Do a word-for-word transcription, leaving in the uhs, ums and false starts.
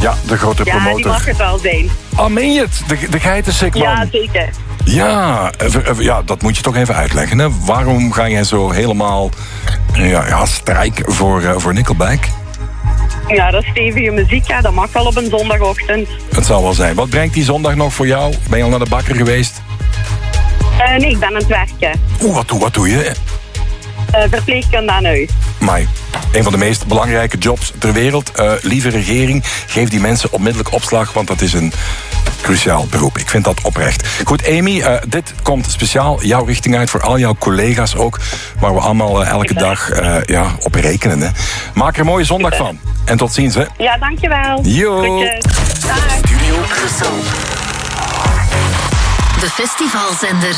Ja, de grote Ja, promotor. die mag het wel zijn. Oh, meen je het? De, de geitensik, man. Ja, zeker. Ja, even- even- ja, dat moet je toch even uitleggen. Hè? Waarom ga jij zo helemaal ja, ja, strijk voor, uh, voor Nickelback? Ja, dat is stevige muziek, ja. Dat mag wel op een zondagochtend. Het zal wel zijn. Wat brengt die zondag nog voor jou? Ben je al naar de bakker geweest? Uh, nee, ik ben aan het werken. Oeh, wat, doe- wat doe je? Uh, verpleegkunde aan huis. Mai, een van de meest belangrijke jobs ter wereld. Uh, lieve regering, geef die mensen onmiddellijk opslag, want dat is een cruciaal beroep. Ik vind dat oprecht. Goed, Amy, uh, dit komt speciaal jouw richting uit voor al jouw collega's ook, waar we allemaal uh, elke dag uh, ja, op rekenen. Hè. Maak er een mooie zondag van. En tot ziens, hè. Ja, dankjewel. Yo. Groetjes. Dag. Studio Brussel. De festivalzender.